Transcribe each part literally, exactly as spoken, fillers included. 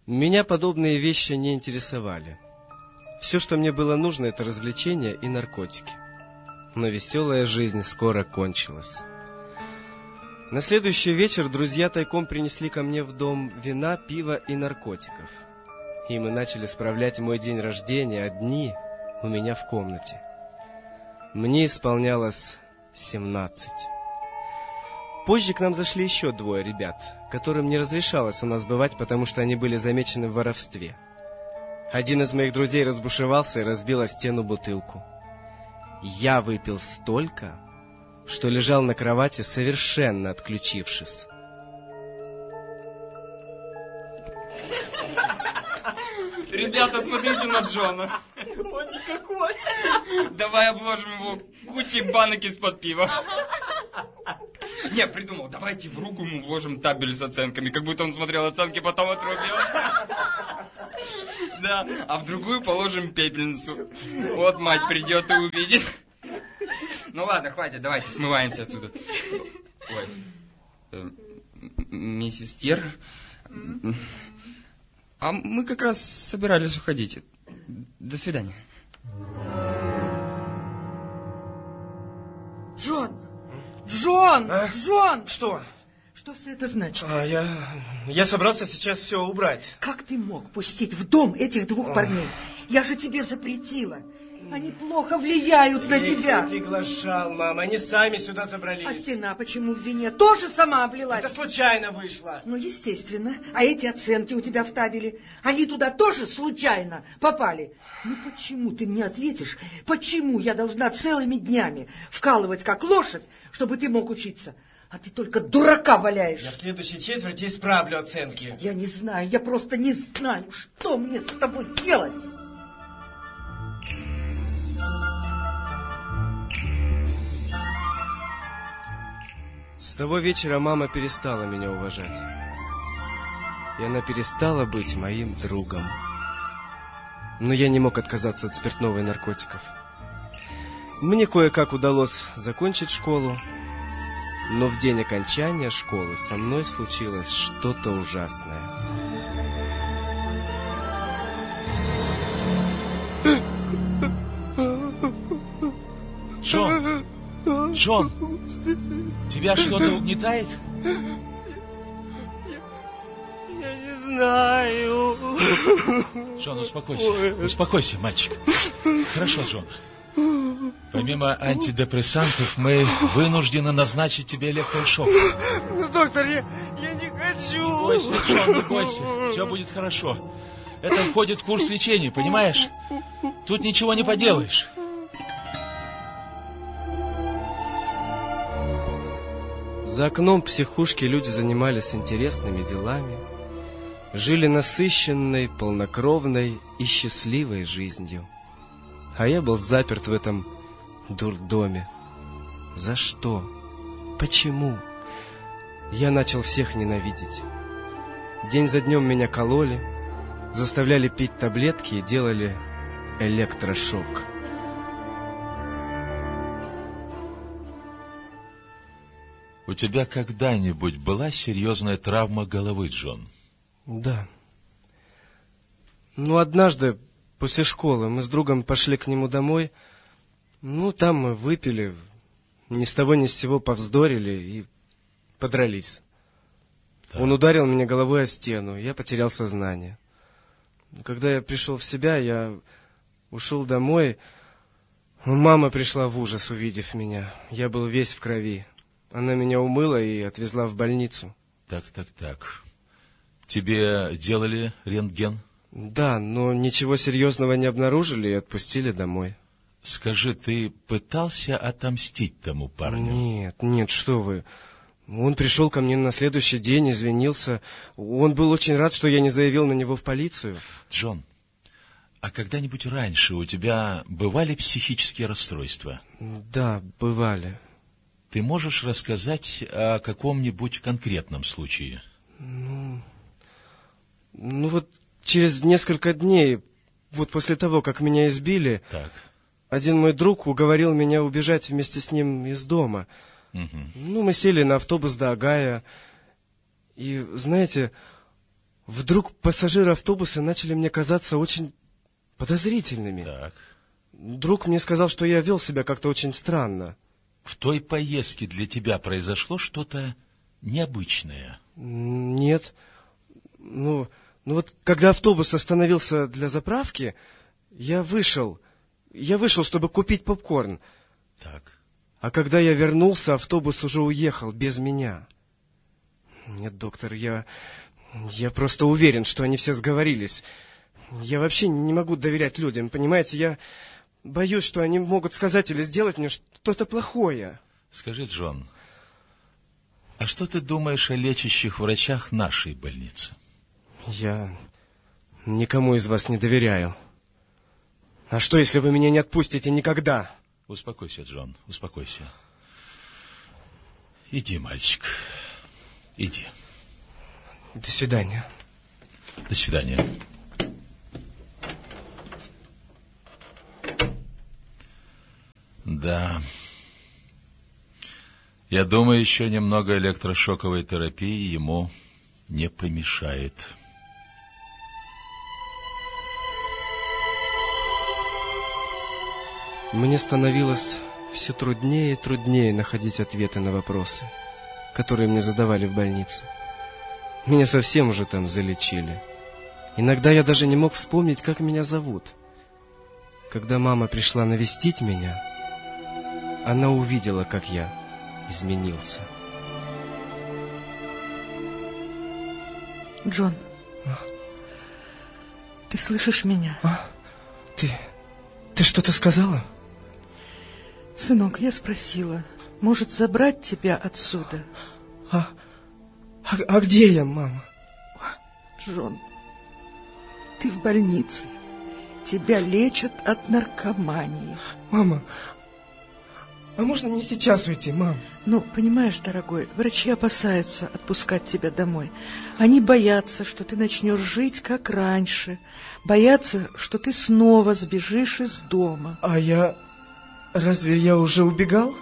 Меня подобные вещи не интересовали. Все, что мне было нужно, это развлечения и наркотики. Но веселая жизнь скоро кончилась. На следующий вечер друзья тайком принесли ко мне в дом вина, пива и наркотиков. И мы начали справлять мой день рождения одни у меня в комнате. Мне исполнялось семнадцать. Позже к нам зашли еще двое ребят, которым не разрешалось у нас бывать, потому что они были замечены в воровстве. Один из моих друзей разбушевался и разбил о стену бутылку. Я выпил столько, что лежал на кровати, совершенно отключившись. Ребята, смотрите на Джона. Он никакой. Давай обложим его кучей банок из-под пива. Не, придумал, давайте в руку ему вложим табель с оценками, как будто он смотрел оценки, потом отрубил. Да, а в другую положим пепельницу. Вот мать придет и увидит. Ну ладно, хватит, давайте смываемся отсюда. Ой, э, миссис Тер, а мы как раз собирались уходить. До свидания. Джон! Джон! А? Джон! Что? Что все это значит? А, я... я собрался сейчас все убрать. Как ты мог пустить в дом этих двух Ох. парней? Я же тебе запретила. Они плохо влияют на я тебя. Я их не приглашал, мама. Они сами сюда забрались. А стена почему в вине? Тоже сама облилась? Это случайно вышло. Ну, естественно. А эти оценки у тебя в табеле, они туда тоже случайно попали? Ну, почему ты мне ответишь? Почему я должна целыми днями вкалывать как лошадь, чтобы ты мог учиться? А ты только дурака валяешь. Я в следующей четверти исправлю оценки. Я не знаю, я просто не знаю, что мне с тобой делать. С того вечера мама перестала меня уважать. И она перестала быть моим другом. Но я не мог отказаться от спиртного и наркотиков. Мне кое-как удалось закончить школу. Но в день окончания школы со мной случилось что-то ужасное. Джон! Джон! Тебя что-то угнетает? Я, я не знаю. Джон, успокойся. Успокойся, мальчик. Хорошо, Джон. Помимо антидепрессантов мы вынуждены назначить тебе электрошок. Ну, доктор, я, я не хочу. Не бойся, Джон, не бойся. Все будет хорошо. Это входит в курс лечения, понимаешь? Тут ничего не поделаешь. За окном психушки люди занимались интересными делами, жили насыщенной, полнокровной и счастливой жизнью. А я был заперт в этом дурдоме. За что? Почему? Я начал всех ненавидеть. День за днем меня кололи, заставляли пить таблетки и делали электрошок. У тебя когда-нибудь была серьезная травма головы, Джон? Да. Ну, однажды после школы мы с другом пошли к нему домой. Ну, там мы выпили, ни с того ни с сего повздорили и подрались. Так. Он ударил меня головой о стену, я потерял сознание. Когда я пришел в себя, я ушел домой. Мама пришла в ужас, увидев меня. Я был весь в крови. Она меня умыла и отвезла в больницу. Так, так, так. Тебе делали рентген? Да, но ничего серьезного не обнаружили и отпустили домой. Скажи, ты пытался отомстить тому парню? Нет, нет, что вы. Он пришел ко мне на следующий день, извинился. Он был очень рад, что я не заявил на него в полицию. Джон, а когда-нибудь раньше у тебя бывали психические расстройства? Да, бывали. Ты можешь рассказать о каком-нибудь конкретном случае? Ну, ну вот через несколько дней, вот после того, как меня избили, так. один мой друг уговорил меня убежать вместе с ним из дома. Угу. Ну, мы сели на автобус до Огайо, и, знаете, вдруг пассажиры автобуса начали мне казаться очень подозрительными. Так. Друг мне сказал, что я вел себя как-то очень странно. В той поездке для тебя произошло что-то необычное? Нет. Ну, ну вот когда автобус остановился для заправки, я вышел. Я вышел, чтобы купить попкорн. Так. А когда я вернулся, автобус уже уехал без меня. Нет, доктор, я... Я просто уверен, что они все сговорились. Я вообще не могу доверять людям, понимаете? Я боюсь, что они могут сказать или сделать мне что-то плохое. Скажи, Джон, а что ты думаешь о лечащих врачах нашей больницы? Я никому из вас не доверяю. А что, если вы меня не отпустите никогда? Успокойся, Джон, успокойся. Иди, мальчик, иди. До свидания. До свидания. Да. Я думаю, еще немного электрошоковой терапии ему не помешает. Мне становилось все труднее и труднее находить ответы на вопросы, которые мне задавали в больнице. Меня совсем уже там залечили. Иногда я даже не мог вспомнить, как меня зовут. Когда мама пришла навестить меня, она увидела, как я изменился. Джон, а? Ты слышишь меня? А? Ты, ты что-то сказала? Сынок, я спросила, может забрать тебя отсюда? А, а, а где я, мама? Джон, ты в больнице. Тебя лечат от наркомании. Мама, а можно мне сейчас уйти, мам? Ну, понимаешь, дорогой, врачи опасаются отпускать тебя домой. Они боятся, что ты начнешь жить, как раньше. Боятся, что ты снова сбежишь из дома. А я... Разве я уже убегал?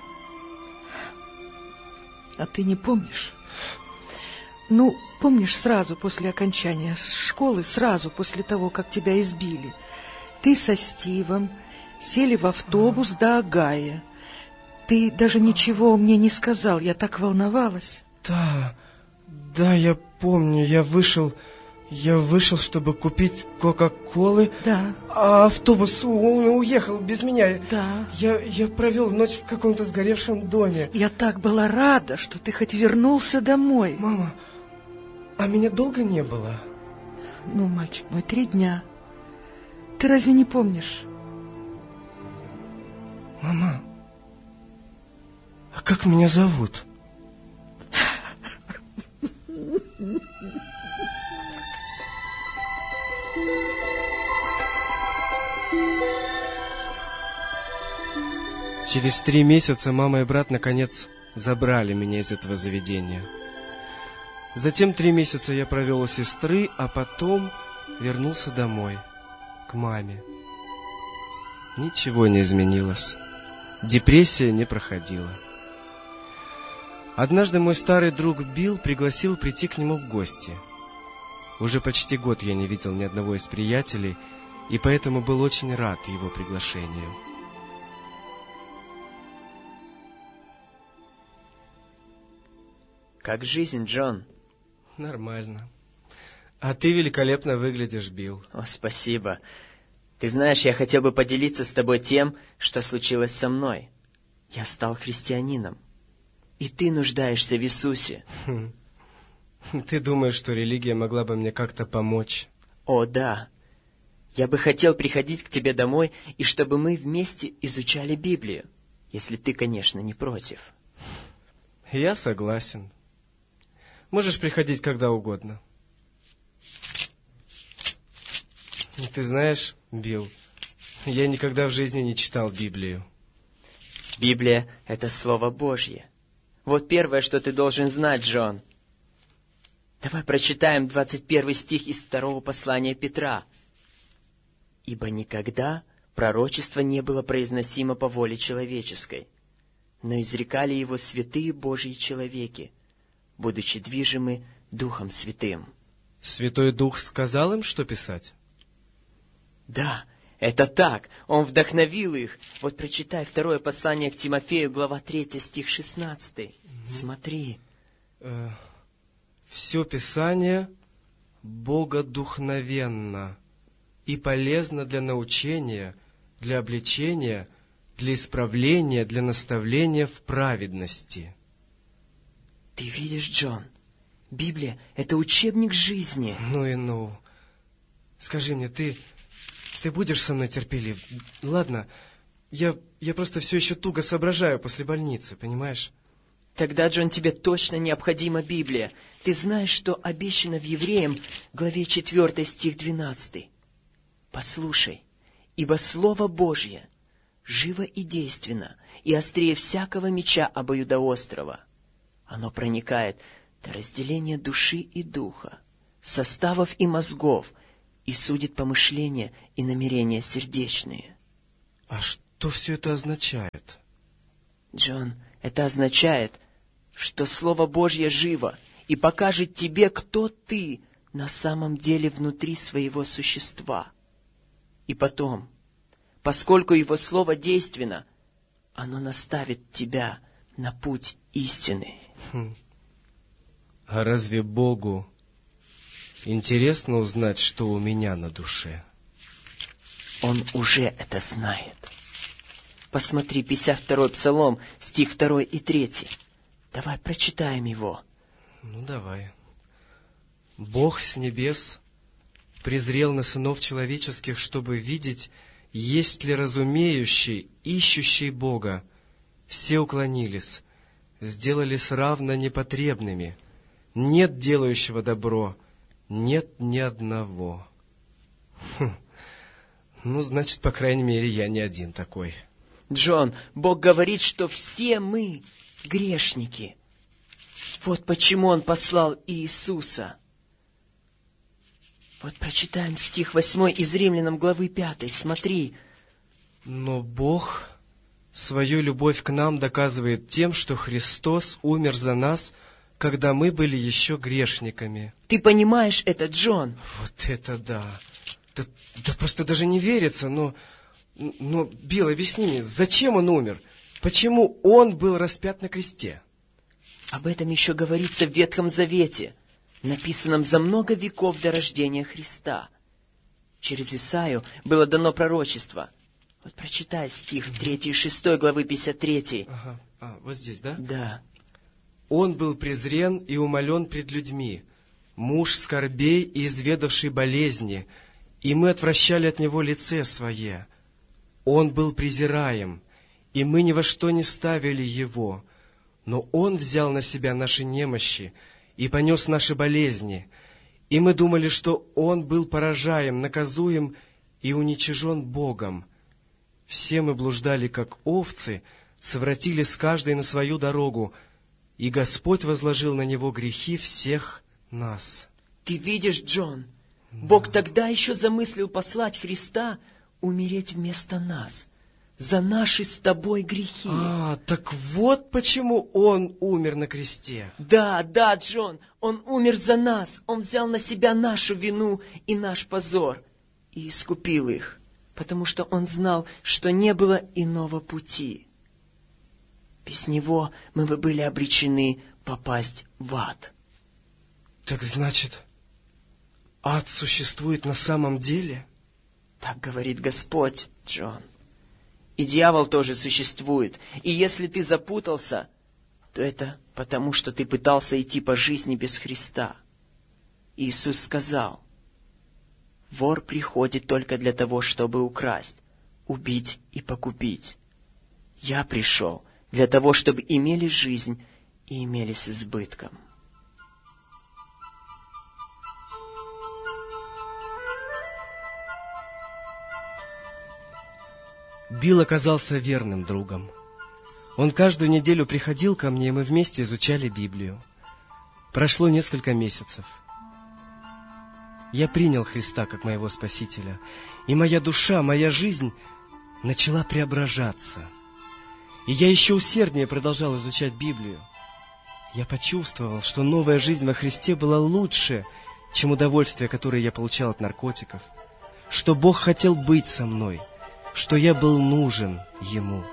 А ты не помнишь? Ну, помнишь, сразу после окончания школы, сразу после того, как тебя избили, ты со Стивом сели в автобус до Огайо. Ты даже ничего мне не сказал, я так волновалась. Да, да, я помню, я вышел, я вышел, чтобы купить Кока-Колы. Да. А автобус у- уехал без меня. Да. Я, я провел ночь в каком-то сгоревшем доме. Я так была рада, что ты хоть вернулся домой. Мама, а меня долго не было? Ну, мальчик мой, три дня. Ты разве не помнишь? Мама, а как меня зовут? Через три месяца мама и брат наконец забрали меня из этого заведения. Затем три месяца я провел у сестры, а потом вернулся домой, к маме. Ничего не изменилось. Депрессия не проходила. Однажды мой старый друг Билл пригласил прийти к нему в гости. Уже почти год я не видел ни одного из приятелей, и поэтому был очень рад его приглашению. Как жизнь, Джон? Нормально. А ты великолепно выглядишь, Билл. О, спасибо. Ты знаешь, я хотел бы поделиться с тобой тем, что случилось со мной. Я стал христианином. И ты нуждаешься в Иисусе. Хм. Ты думаешь, что религия могла бы мне как-то помочь? О, да. Я бы хотел приходить к тебе домой, и чтобы мы вместе изучали Библию. Если ты, конечно, не против. Я согласен. Можешь приходить когда угодно. Ты знаешь, Билл, я никогда в жизни не читал Библию. Библия — это Слово Божье. Вот первое, что ты должен знать, Джон. Давай прочитаем двадцать первый стих из второго послания Петра. «Ибо никогда пророчество не было произносимо по воле человеческой, но изрекали его святые Божьи человеки, будучи движимы Духом Святым». Святой Дух сказал им, что писать? Да, это так. Он вдохновил их. Вот прочитай второе послание к Тимофею, глава третья, стих шестнадцатый. Смотри. Э, все Писание богодухновенно и полезно для научения, для обличения, для исправления, для наставления в праведности. Ты видишь, Джон, Библия — это учебник жизни. Ну и ну. Скажи мне, ты, ты будешь со мной терпелив? Ладно, я, я просто все еще туго соображаю после больницы, понимаешь? Тогда, Джон, тебе точно необходима Библия. Ты знаешь, что обещано в Евреям, главе четвёртой, стих двенадцатый. Послушай, ибо Слово Божье живо и действенно, и острее всякого меча обоюдоострого. Оно проникает до разделения души и духа, составов и мозгов, и судит помышления и намерения сердечные. А что все это означает? Джон, это означает, что Слово Божье живо и покажет тебе, кто ты на самом деле внутри своего существа. И потом, поскольку Его Слово действенно, оно наставит тебя на путь истины. Хм. А разве Богу интересно узнать, что у меня на душе? Он уже это знает. Посмотри, пятьдесят второй Псалом, стих второй и третий. Давай прочитаем его. Ну, давай. Бог с небес презрел на сынов человеческих, чтобы видеть, есть ли разумеющий, ищущий Бога. Все уклонились, сделались равно непотребными. Нет делающего добро, нет ни одного. Хм. Ну, значит, по крайней мере, я не один такой. Джон, Бог говорит, что все мы грешники. Вот почему Он послал Иисуса. Вот прочитаем стих восьмой из Римлянам главы пятой. Смотри. Но Бог свою любовь к нам доказывает тем, что Христос умер за нас, когда мы были еще грешниками. Ты понимаешь это, Джон? Вот это да. Да, да просто даже не верится, но... Но, Билл, объясни мне, зачем Он умер? Почему Он был распят на кресте? Об этом еще говорится в Ветхом Завете, написанном за много веков до рождения Христа. Через Исаию было дано пророчество. Вот прочитай стих третий и шестой главы пятьдесят третьей. Ага, а, вот здесь, да? Да. Он был презрен и умолен пред людьми, муж скорбей и изведавший болезни, и мы отвращали от него лице свое. Он был презираем, и мы ни во что не ставили его, но Он взял на себя наши немощи и понес наши болезни, и мы думали, что Он был поражаем, наказуем и уничижен Богом. Все мы блуждали, как овцы, совратились каждый на свою дорогу, и Господь возложил на Него грехи всех нас. Ты видишь, Джон, Бог тогда еще замыслил послать Христа умереть вместо нас, за наши с тобой грехи. А, так вот почему Он умер на кресте. Да, да, Джон, Он умер за нас, Он взял на себя нашу вину и наш позор и искупил их, потому что Он знал, что не было иного пути. Без Него мы бы были обречены попасть в ад. Так значит, ад существует на самом деле? Так говорит Господь, Джон. И дьявол тоже существует. И если ты запутался, то это потому, что ты пытался идти по жизни без Христа. Иисус сказал: вор приходит только для того, чтобы украсть, убить и погубить. Я пришел для того, чтобы имели жизнь и имели с избытком. Билл оказался верным другом. Он каждую неделю приходил ко мне, и мы вместе изучали Библию. Прошло несколько месяцев. Я принял Христа как моего Спасителя, и моя душа, моя жизнь начала преображаться. И я еще усерднее продолжал изучать Библию. Я почувствовал, что новая жизнь во Христе была лучше, чем удовольствие, которое я получал от наркотиков, что Бог хотел быть со мной, что я был нужен Ему.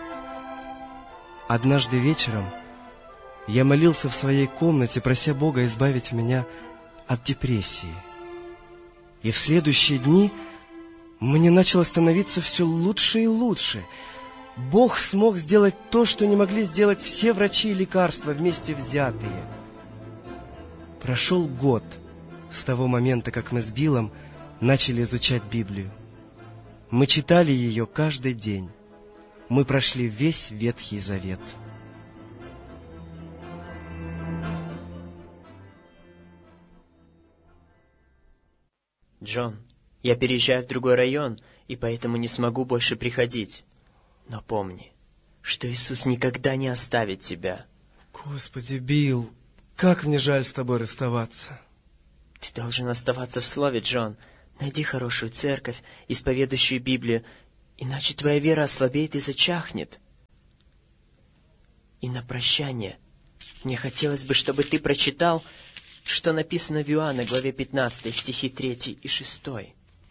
Однажды вечером я молился в своей комнате, прося Бога избавить меня от депрессии. И в следующие дни мне начало становиться все лучше и лучше. Бог смог сделать то, что не могли сделать все врачи и лекарства вместе взятые. Прошел год с того момента, как мы с Биллом начали изучать Библию. Мы читали ее каждый день. Мы прошли весь Ветхий Завет. Джон, я переезжаю в другой район, и поэтому не смогу больше приходить. Но помни, что Иисус никогда не оставит тебя. Господи, Билл, как мне жаль с тобой расставаться. Ты должен оставаться в Слове, Джон. Найди хорошую церковь, исповедующую Библию, иначе твоя вера ослабеет и зачахнет. И на прощание мне хотелось бы, чтобы ты прочитал, что написано в Иоанна, главе пятнадцатой, стихи третий и шестой.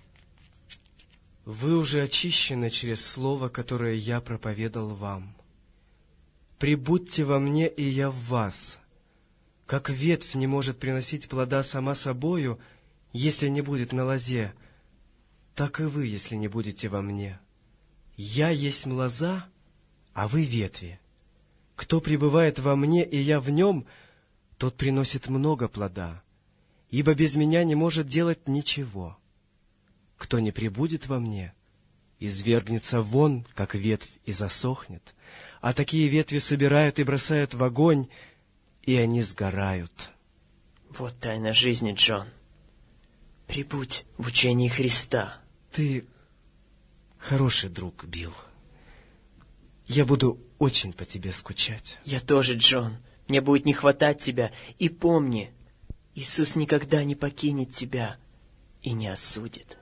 Вы уже очищены через слово, которое я проповедал вам. Прибудьте во мне, и я в вас. Как ветвь не может приносить плода сама собою, если не будет на лозе, так и вы, если не будете во мне. Я есть лоза, а вы ветви. Кто пребывает во мне, и я в нем, тот приносит много плода, ибо без меня не может делать ничего. Кто не пребудет во мне, извергнется вон, как ветвь, и засохнет, а такие ветви собирают и бросают в огонь, и они сгорают. Вот тайна жизни, Джон. Прибудь в учении Христа. Ты хороший друг, Билл. Я буду очень по тебе скучать. Я тоже, Джон. Мне будет не хватать тебя. И помни, Иисус никогда не покинет тебя и не осудит.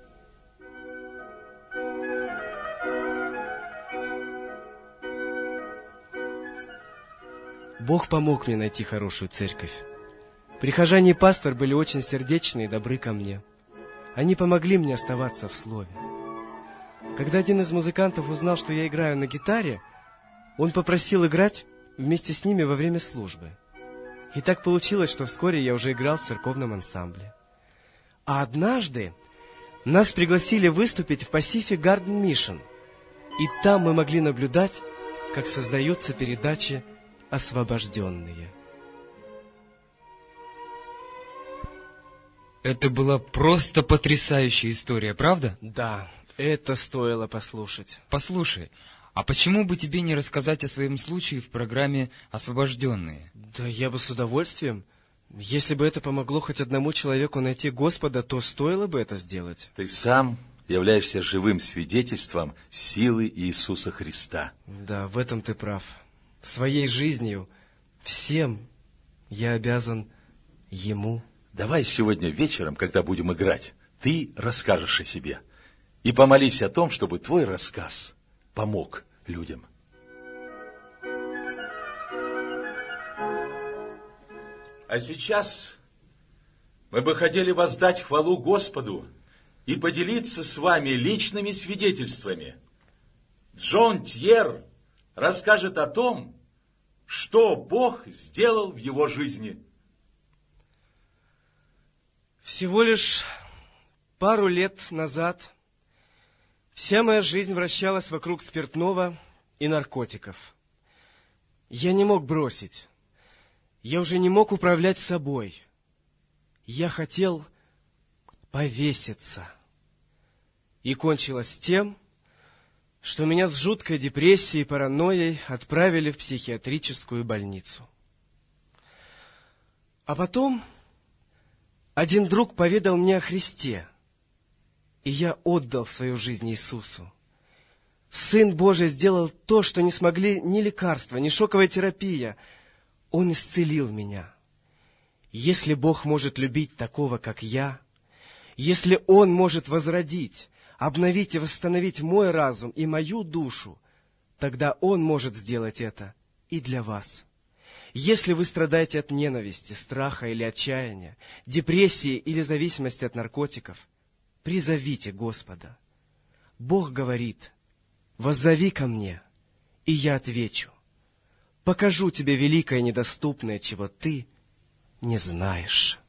Бог помог мне найти хорошую церковь. Прихожане и пастор были очень сердечны и добры ко мне. Они помогли мне оставаться в Слове. Когда один из музыкантов узнал, что я играю на гитаре, он попросил играть вместе с ними во время службы. И так получилось, что вскоре я уже играл в церковном ансамбле. А однажды нас пригласили выступить в Pacific Garden Mission. И там мы могли наблюдать, как создаются передачи «Освобожденные». Это была просто потрясающая история, правда? Да, это стоило послушать. Послушай, а почему бы тебе не рассказать о своем случае в программе «Освобожденные»? Да я бы с удовольствием. Если бы это помогло хоть одному человеку найти Господа, то стоило бы это сделать. Ты сам являешься живым свидетельством силы Иисуса Христа. Да, в этом ты прав. Своей жизнью, всем я обязан Ему. Давай сегодня вечером, когда будем играть, ты расскажешь о себе. И помолись о том, чтобы твой рассказ помог людям. А сейчас мы бы хотели воздать хвалу Господу и поделиться с вами личными свидетельствами. Джон Тьер расскажет о том, что Бог сделал в его жизни. Всего лишь пару лет назад вся моя жизнь вращалась вокруг спиртного и наркотиков. Я не мог бросить. Я уже не мог управлять собой. Я хотел повеситься. И кончилось тем, что меня с жуткой депрессией и паранойей отправили в психиатрическую больницу. А потом один друг поведал мне о Христе, и я отдал свою жизнь Иисусу. Сын Божий сделал то, что не смогли ни лекарства, ни шоковая терапия. Он исцелил меня. Если Бог может любить такого, как я, если Он может возродить, обновить и восстановить мой разум и мою душу, тогда Он может сделать это и для вас. Если вы страдаете от ненависти, страха или отчаяния, депрессии или зависимости от наркотиков, призовите Господа. Бог говорит: «Воззови ко мне, и я отвечу. Покажу тебе великое и недоступное, чего ты не знаешь».